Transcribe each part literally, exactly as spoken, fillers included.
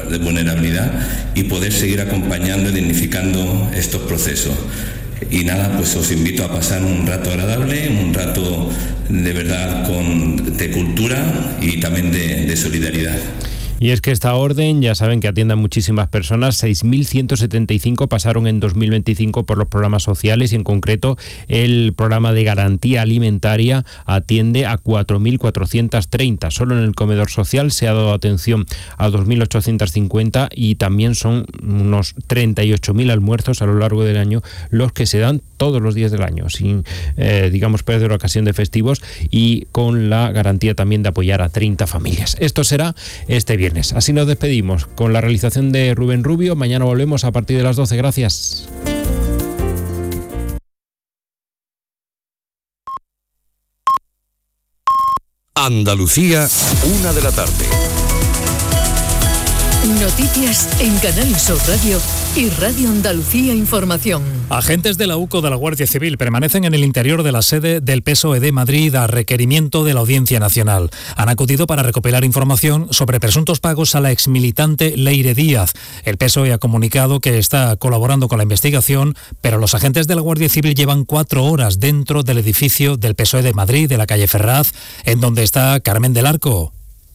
de vulnerabilidad y poder seguir acompañando y dignificando estos procesos. Y nada, pues os invito a pasar un rato agradable, un rato de verdad con, de cultura y también de, de solidaridad. Y es que esta orden, ya saben que atiende a muchísimas personas, seis mil ciento setenta y cinco pasaron en dos mil veinticinco por los programas sociales y en concreto el programa de garantía alimentaria atiende a cuatro mil cuatrocientos treinta. Solo en el comedor social se ha dado atención a dos mil ochocientos cincuenta y también son unos treinta y ocho mil almuerzos a lo largo del año los que se dan todos los días del año, sin, eh, digamos, perder ocasión de festivos y con la garantía también de apoyar a treinta familias. Esto será este viernes. Así nos despedimos con la realización de Rubén Rubio. Mañana volvemos a partir de las doce. Gracias. Andalucía, una de la tarde. Noticias en Canal Sur Radio y Radio Andalucía Información. Agentes de la U C O de la Guardia Civil permanecen en el interior de la sede del P S O E de Madrid a requerimiento de la Audiencia Nacional. Han acudido para recopilar información sobre presuntos pagos a la exmilitante Leire Díaz. El P S O E ha comunicado que está colaborando con la investigación, pero los agentes de la Guardia Civil llevan cuatro horas dentro del edificio del P S O E de Madrid, de la calle Ferraz, en donde está Carmen del Arco.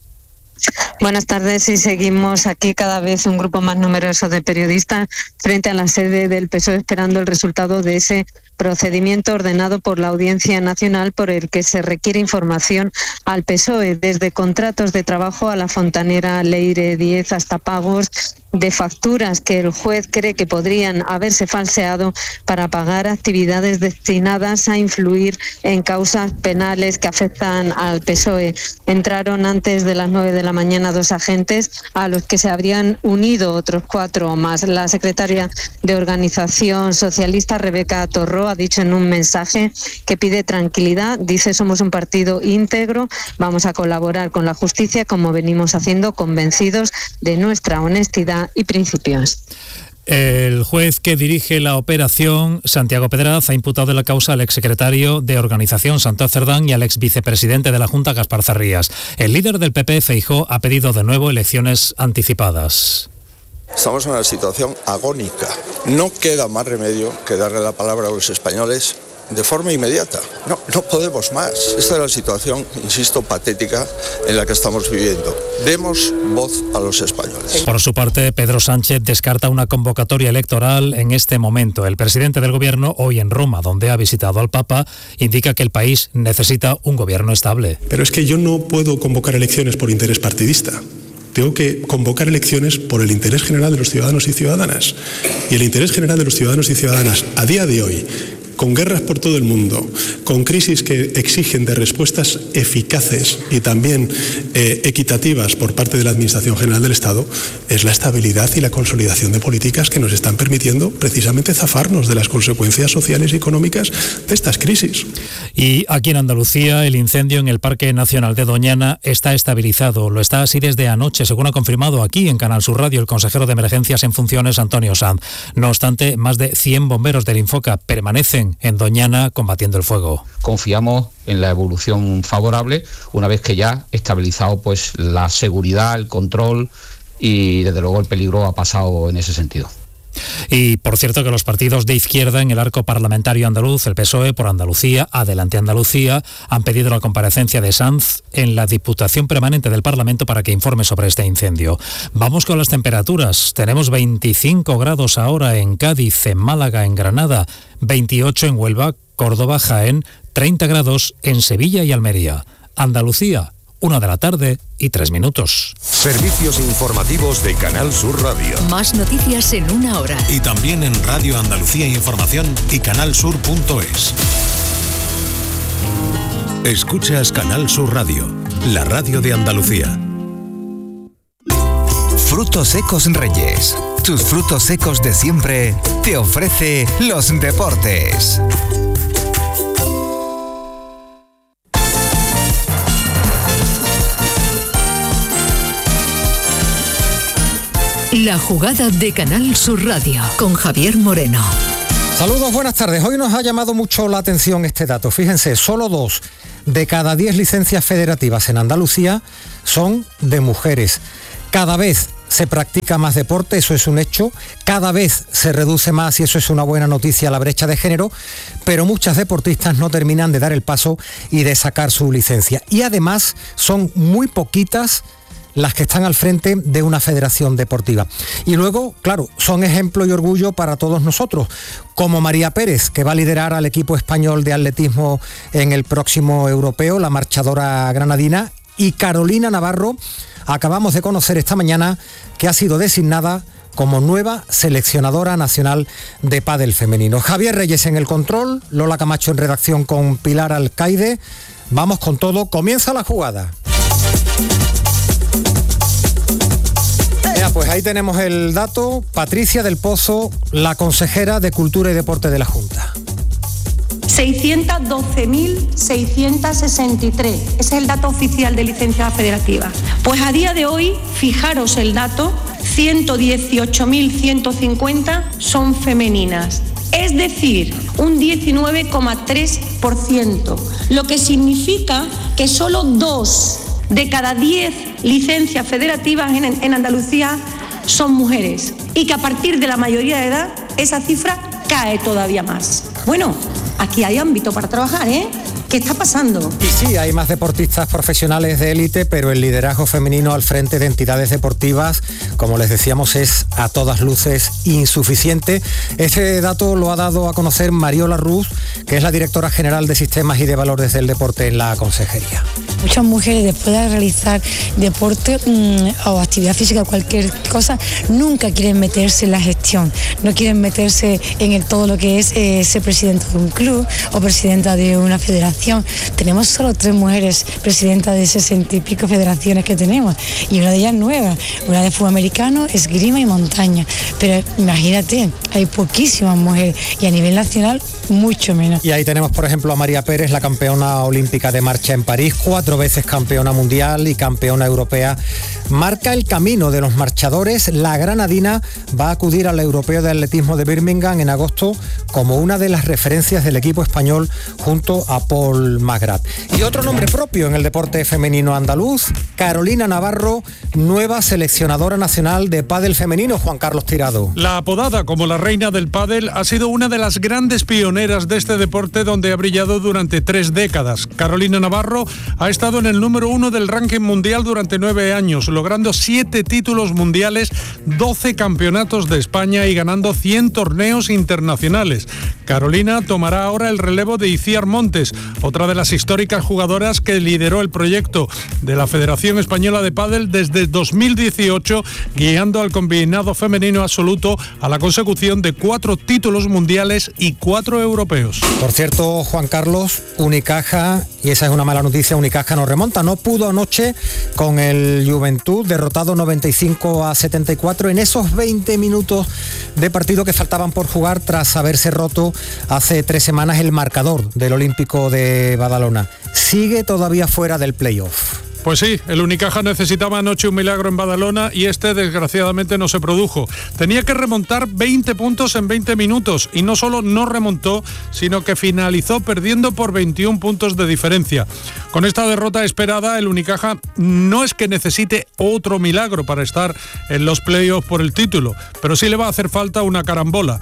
Buenas tardes, y seguimos aquí cada vez un grupo más numeroso de periodistas frente a la sede del P S O E esperando el resultado de ese procedimiento ordenado por la Audiencia Nacional por el que se requiere información al P S O E, desde contratos de trabajo a la fontanera Leire Díaz hasta pagos de facturas que el juez cree que podrían haberse falseado para pagar actividades destinadas a influir en causas penales que afectan al P S O E. Entraron antes de las nueve de la mañana dos agentes a los que se habrían unido otros cuatro más. La secretaria de Organización Socialista, Rebeca Torró, ha dicho en un mensaje que pide tranquilidad. Dice: somos un partido íntegro, vamos a colaborar con la justicia como venimos haciendo, convencidos de nuestra honestidad y principios. El juez que dirige la operación, Santiago Pedraz, ha imputado en la causa al exsecretario de Organización, Santos Cerdán, y al exvicepresidente de la Junta, Gaspar Zarrías. El líder del P P, Feijóo, ha pedido de nuevo elecciones anticipadas. Estamos en una situación agónica. No queda más remedio que darle la palabra a los españoles de forma inmediata. No, no podemos más. Esta es la situación, insisto, patética en la que estamos viviendo. Demos voz a los españoles. Por su parte, Pedro Sánchez descarta una convocatoria electoral en este momento. El presidente del gobierno, hoy en Roma, donde ha visitado al Papa, indica que el país necesita un gobierno estable. Pero es que yo no puedo convocar elecciones por interés partidista. Tengo que convocar elecciones por el interés general de los ciudadanos y ciudadanas. Y el interés general de los ciudadanos y ciudadanas, a día de hoy, con guerras por todo el mundo, con crisis que exigen de respuestas eficaces y también eh, equitativas por parte de la Administración General del Estado, es la estabilidad y la consolidación de políticas que nos están permitiendo precisamente zafarnos de las consecuencias sociales y económicas de estas crisis. Y aquí en Andalucía, el incendio en el Parque Nacional de Doñana está estabilizado. Lo está así desde anoche, según ha confirmado aquí en Canal Sur Radio el consejero de Emergencias en funciones, Antonio Sanz. No obstante, más de cien bomberos del Infoca permanecen en Doñana combatiendo el fuego. Confiamos en la evolución favorable una vez que ya estabilizado pues la seguridad, el control y desde luego el peligro ha pasado en ese sentido. Y por cierto que los partidos de izquierda en el arco parlamentario andaluz, el P S O E, Por Andalucía, Adelante Andalucía, han pedido la comparecencia de Sanz en la Diputación Permanente del Parlamento para que informe sobre este incendio. Vamos con las temperaturas. Tenemos veinticinco grados ahora en Cádiz, en Málaga, en Granada, veintiocho en Huelva, Córdoba, Jaén, treinta grados en Sevilla y Almería. Andalucía, una de la tarde y tres minutos. Servicios informativos de Canal Sur Radio. Más noticias en una hora. Y también en Radio Andalucía Información y canalsur punto es. Escuchas Canal Sur Radio, la radio de Andalucía. Frutos Secos Reyes. Tus frutos secos de siempre te ofrece los deportes. La jugada de Canal Sur Radio con Javier Moreno. Saludos, buenas tardes. Hoy nos ha llamado mucho la atención este dato. Fíjense, solo dos de cada diez licencias federativas en Andalucía son de mujeres. Cada vez se practica más deporte, eso es un hecho. Cada vez se reduce más, y eso es una buena noticia, la brecha de género, pero muchas deportistas no terminan de dar el paso y de sacar su licencia. Y además son muy poquitas las que están al frente de una federación deportiva. Y luego, claro, son ejemplo y orgullo para todos nosotros, como María Pérez, que va a liderar al equipo español de atletismo en el próximo europeo, la marchadora granadina, y Carolina Navarro, acabamos de conocer esta mañana que ha sido designada como nueva seleccionadora nacional de pádel femenino. Javier Reyes en el control, Lola Camacho en redacción con Pilar Alcaide. Vamos con todo, comienza la jugada. Ya, pues ahí tenemos el dato. Patricia del Pozo, la consejera de Cultura y Deporte de la Junta. seiscientos doce mil seiscientos sesenta y tres, ese es el dato oficial de licencias federativas. Pues a día de hoy, fijaros el dato, ciento dieciocho mil ciento cincuenta son femeninas, es decir, un diecinueve coma tres por ciento, lo que significa que solo dos de cada diez licencias federativas en, en Andalucía son mujeres, y que a partir de la mayoría de edad esa cifra cae todavía más. Bueno, aquí hay ámbito para trabajar, ¿eh? ¿Qué está pasando? Y sí, hay más deportistas profesionales de élite, pero el liderazgo femenino al frente de entidades deportivas, como les decíamos, es a todas luces insuficiente. Este dato lo ha dado a conocer Mariola Ruz, que es la directora general de Sistemas y de Valores del Deporte en la Consejería. Muchas mujeres, después de realizar deporte mmm, o actividad física, cualquier cosa, nunca quieren meterse en la gestión, no quieren meterse en el, todo lo que es eh, ser presidenta de un club o presidenta de una federación. Tenemos solo tres mujeres presidentas de sesenta y pico federaciones que tenemos, y una de ellas nueva, una de fútbol americano, esgrima y montaña. Pero imagínate, hay poquísimas mujeres, y a nivel nacional mucho menos. Y ahí tenemos, por ejemplo, a María Pérez, la campeona olímpica de marcha en París, cuatro veces campeona mundial y campeona europea. Marca el camino de los marchadores. La granadina va a acudir al Europeo de Atletismo de Birmingham en agosto como una de las referencias del equipo español junto a Paul Magrat. Y otro nombre propio en el deporte femenino andaluz, Carolina Navarro, nueva seleccionadora nacional de pádel femenino. Juan Carlos Tirado. La apodada como la reina del pádel ha sido una de las grandes pioneras de este deporte, donde ha brillado durante tres décadas. Carolina Navarro ha estado en el número uno del ranking mundial durante nueve años, logrando siete títulos mundiales, doce campeonatos de España y ganando cien torneos internacionales. Carolina tomará ahora el relevo de Iciar Montes, otra de las históricas jugadoras que lideró el proyecto de la Federación Española de Pádel desde dos mil dieciocho, guiando al combinado femenino absoluto a la consecución de cuatro títulos mundiales y cuatro europeos. Por cierto, Juan Carlos, Unicaja, y esa es una mala noticia, Unicaja no remonta, no pudo anoche con el Juventud, derrotado noventa y cinco a setenta y cuatro en esos veinte minutos de partido que faltaban por jugar tras haberse roto hace tres semanas el marcador del Olímpico de Badalona. Sigue todavía fuera del playoff. Pues sí, el Unicaja necesitaba anoche un milagro en Badalona y este desgraciadamente no se produjo. Tenía que remontar veinte puntos en veinte minutos y no solo no remontó, sino que finalizó perdiendo por veintiún puntos de diferencia. Con esta derrota esperada, el Unicaja no es que necesite otro milagro para estar en los playoffs por el título, pero sí le va a hacer falta una carambola.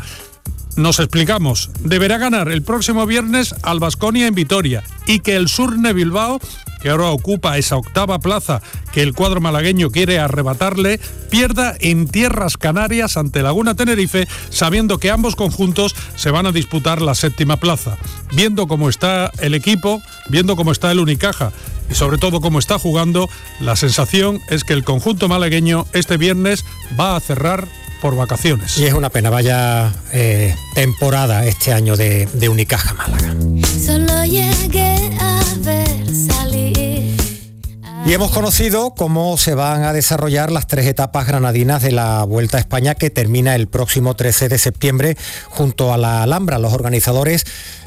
Nos explicamos, deberá ganar el próximo viernes al Baskonia en Vitoria, y que el Surne Bilbao, que ahora ocupa esa octava plaza que el cuadro malagueño quiere arrebatarle, pierda en tierras canarias ante Laguna Tenerife, sabiendo que ambos conjuntos se van a disputar la séptima plaza. Viendo cómo está el equipo, viendo cómo está el Unicaja y sobre todo cómo está jugando, la sensación es que el conjunto malagueño este viernes va a cerrar por vacaciones. Y es una pena, vaya eh, temporada este año de, de Unicaja Málaga. Solo llegué a ver salir. Y hemos conocido cómo se van a desarrollar las tres etapas granadinas de la Vuelta a España, que termina el próximo trece de septiembre junto a la Alhambra. Los organizadores,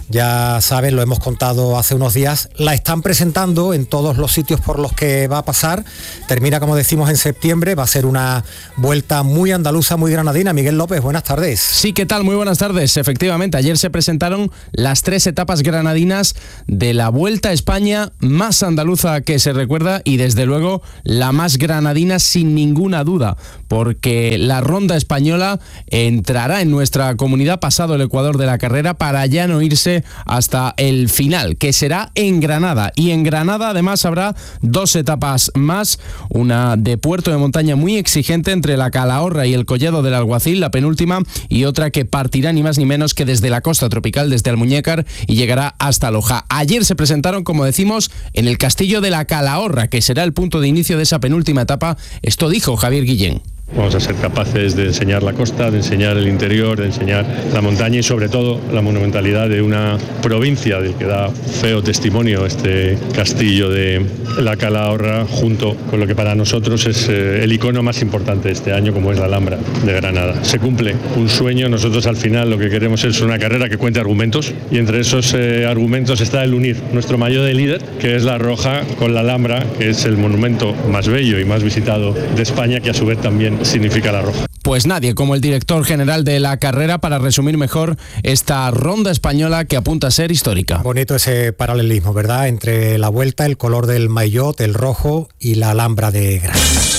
ya saben, lo hemos contado hace unos días, la están presentando en todos los sitios por los que va a pasar. Termina, como decimos, en septiembre. Va a ser una vuelta muy andaluza, muy granadina. Miguel López, buenas tardes. Sí, ¿qué tal? Muy buenas tardes. Efectivamente, ayer se presentaron las tres etapas granadinas de la Vuelta a España más andaluza que se recuerda y desde luego la más granadina sin ninguna duda, porque la ronda española entrará en nuestra comunidad pasado el Ecuador de la carrera para ya no irse hasta el final, que será en Granada. Y en Granada además habrá dos etapas más, una de puerto de montaña muy exigente entre la Calahorra y el Collado del Alguacil, la penúltima, y otra que partirá ni más ni menos que desde la costa tropical, desde Almuñécar, y llegará hasta Loja. Ayer se presentaron, como decimos, en el Castillo de la Calahorra, que será el punto de inicio de esa penúltima etapa. Esto dijo Javier Guillén. Vamos a ser capaces de enseñar la costa, de enseñar el interior, de enseñar la montaña y sobre todo la monumentalidad de una provincia del que da feo testimonio este castillo de la Calahorra, junto con lo que para nosotros es eh, el icono más importante de este año, como es la Alhambra de Granada. Se cumple un sueño. Nosotros al final lo que queremos es una carrera que cuente argumentos, y entre esos eh, argumentos está el unir nuestro maillot de líder, que es la roja, con la Alhambra, que es el monumento más bello y más visitado de España, que a su vez también significa la roja. Pues nadie como el director general de la carrera para resumir mejor esta ronda española que apunta a ser histórica. Bonito ese paralelismo, ¿verdad? Entre la vuelta, el color del maillot, el rojo, y la Alhambra de Granada.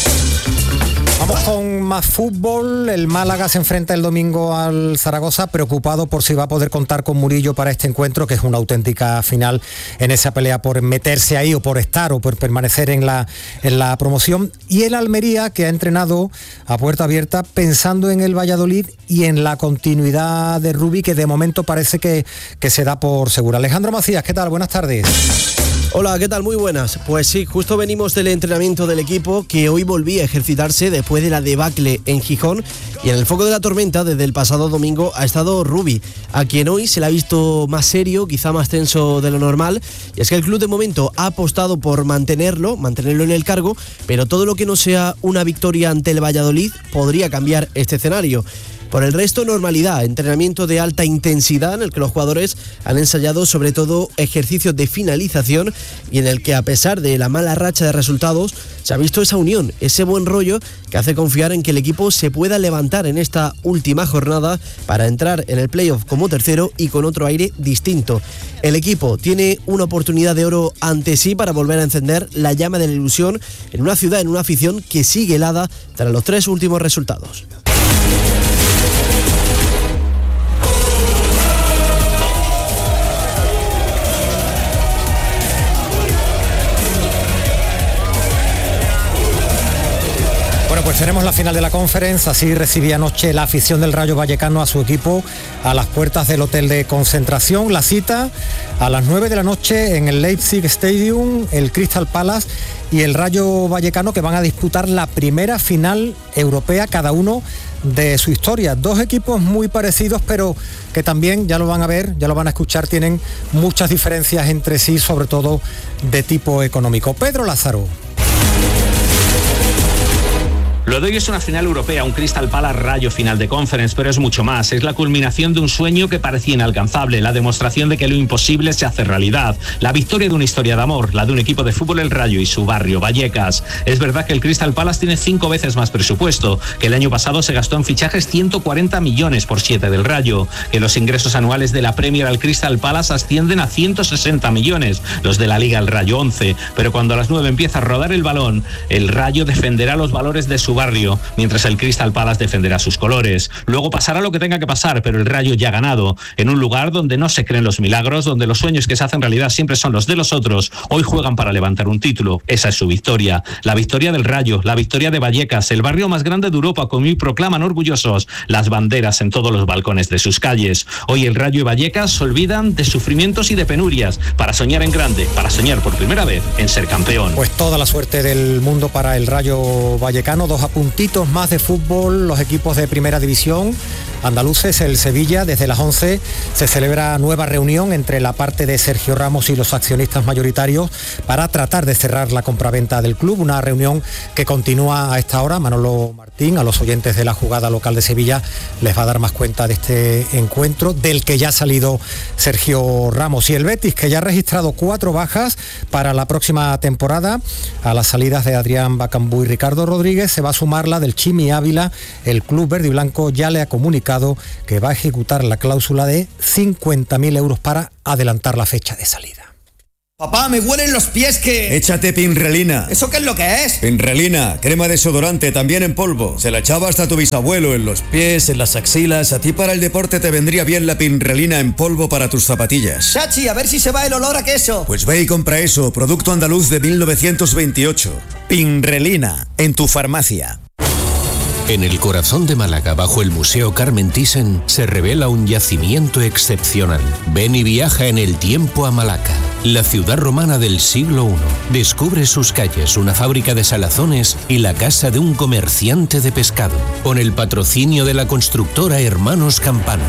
Vamos con más fútbol. El Málaga se enfrenta el domingo al Zaragoza, preocupado por si va a poder contar con Murillo para este encuentro, que es una auténtica final en esa pelea por meterse ahí, o por estar, o por permanecer en la, en la promoción. Y el Almería, que ha entrenado a puerta abierta pensando en el Valladolid y en la continuidad de Rubi, que de momento parece que, que se da por segura. Alejandro Macías, ¿qué tal? Buenas tardes. Hola, ¿qué tal? Muy buenas. Pues sí, justo venimos del entrenamiento del equipo, que hoy volvía a ejercitarse después de la debacle en Gijón, y en el foco de la tormenta desde el pasado domingo ha estado Rubi, a quien hoy se le ha visto más serio, quizá más tenso de lo normal, y es que el club de momento ha apostado por mantenerlo, mantenerlo en el cargo, pero todo lo que no sea una victoria ante el Valladolid podría cambiar este escenario. Por el resto, normalidad, entrenamiento de alta intensidad en el que los jugadores han ensayado sobre todo ejercicios de finalización, y en el que, a pesar de la mala racha de resultados, se ha visto esa unión, ese buen rollo que hace confiar en que el equipo se pueda levantar en esta última jornada para entrar en el playoff como tercero y con otro aire distinto. El equipo tiene una oportunidad de oro ante sí para volver a encender la llama de la ilusión en una ciudad, en una afición que sigue helada tras los tres últimos resultados. Pues tenemos la final de la Conference. Así recibía anoche la afición del Rayo Vallecano a su equipo a las puertas del hotel de concentración. La cita a las nueve de la noche en el Leipzig Stadium, el Crystal Palace y el Rayo Vallecano, que van a disputar la primera final europea cada uno de su historia. Dos equipos muy parecidos, pero que también, ya lo van a ver, ya lo van a escuchar, tienen muchas diferencias entre sí, sobre todo de tipo económico. Pedro Lázaro. Lo de hoy es una final europea, un Crystal Palace Rayo final de Conference, pero es mucho más. Es la culminación de un sueño que parecía inalcanzable, la demostración de que lo imposible se hace realidad, la victoria de una historia de amor, la de un equipo de fútbol, el Rayo, y su barrio, Vallecas. Es verdad que el Crystal Palace tiene cinco veces más presupuesto, que el año pasado se gastó en fichajes ciento cuarenta millones por siete del Rayo, que los ingresos anuales de la Premier al Crystal Palace ascienden a ciento sesenta millones, los de la Liga al Rayo once, pero cuando a las nueve empieza a rodar el balón, el Rayo defenderá los valores de su barrio, mientras el Crystal Palace defenderá sus colores. Luego pasará lo que tenga que pasar, pero el Rayo ya ha ganado, en un lugar donde no se creen los milagros, donde los sueños que se hacen realidad siempre son los de los otros. Hoy juegan para levantar un título. Esa es su victoria, la victoria del Rayo, la victoria de Vallecas, el barrio más grande de Europa, como hoy proclaman orgullosos las banderas en todos los balcones de sus calles. Hoy el Rayo y Vallecas se olvidan de sufrimientos y de penurias para soñar en grande, para soñar por primera vez en ser campeón. Pues toda la suerte del mundo para el Rayo Vallecano. Dos apuntitos más de fútbol. Los equipos de primera división andaluces, el Sevilla, desde las once se celebra nueva reunión entre la parte de Sergio Ramos y los accionistas mayoritarios para tratar de cerrar la compraventa del club, una reunión que continúa a esta hora. Manolo Martín, a los oyentes de la jugada local de Sevilla, les va a dar más cuenta de este encuentro, del que ya ha salido Sergio Ramos. Y el Betis, que ya ha registrado cuatro bajas para la próxima temporada, a las salidas de Adrián Bacambú y Ricardo Rodríguez, se va a sumar la del Chimi Ávila. El club verde y blanco ya le ha comunicado que va a ejecutar la cláusula de cincuenta mil euros para adelantar la fecha de salida. Papá, me huelen los pies que... Échate Pinrelina. ¿Eso qué es lo que es? Pinrelina, crema desodorante, también en polvo. Se la echaba hasta tu bisabuelo, en los pies, en las axilas. A ti para el deporte te vendría bien la Pinrelina en polvo para tus zapatillas. Chachi, a ver si se va el olor a queso. Pues ve y compra eso, producto andaluz de mil novecientos veintiocho. Pinrelina, en tu farmacia. En el corazón de Málaga, bajo el Museo Carmen Thyssen, se revela un yacimiento excepcional. Ven y viaja en el tiempo a Malaca, la ciudad romana del siglo primero. Descubre sus calles, una fábrica de salazones y la casa de un comerciante de pescado, con el patrocinio de la constructora Hermanos Campano.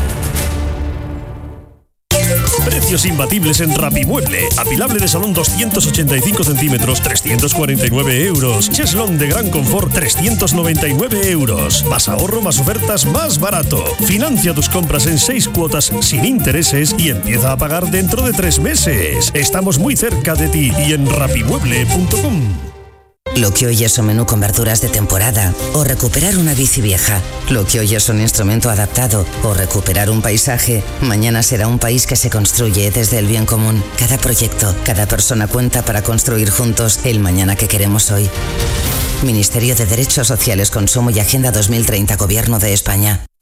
Precios imbatibles en Rapimueble. Apilable de salón doscientos ochenta y cinco centímetros, trescientos cuarenta y nueve euros. Cheslón de gran confort, trescientos noventa y nueve euros. Más ahorro, más ofertas, más barato. Financia tus compras en seis cuotas sin intereses y empieza a pagar dentro de tres meses. Estamos muy cerca de ti y en rapimueble punto com. Lo que hoy es un menú con verduras de temporada o recuperar una bici vieja. Lo que hoy es un instrumento adaptado o recuperar un paisaje, mañana será un país que se construye desde el bien común. Cada proyecto, cada persona cuenta para construir juntos el mañana que queremos hoy. Ministerio de Derechos Sociales, Consumo y Agenda dos mil treinta, Gobierno de España.